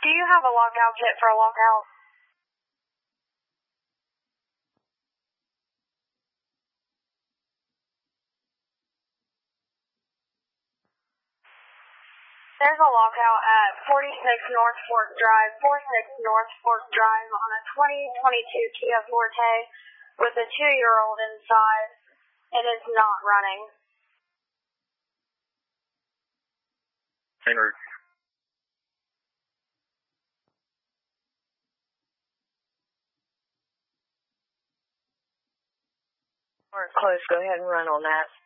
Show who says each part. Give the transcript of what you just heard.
Speaker 1: Do you have a lockout kit for a lockout? There's a lockout at 46 North Fork Drive, 46 North Fork Drive on a 2022 Kia Forte with a 2-year-old inside. It is not running.
Speaker 2: En route.
Speaker 3: We're close. Go ahead and run on that.